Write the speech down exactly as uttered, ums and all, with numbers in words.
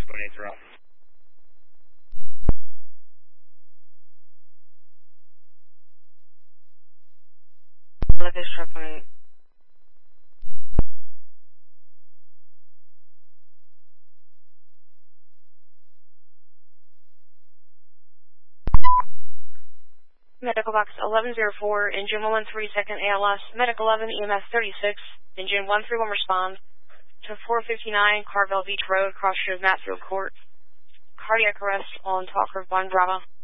going eight zero. Let this truck on eight. Medical box eleven oh four, engine one one three, second A L S, Medic eleven, E M S thirty-six, engine one three one respond to four fifty-nine, Carvel Beach Road, cross street of Matfield Court. Cardiac arrest on Talker one Bravo.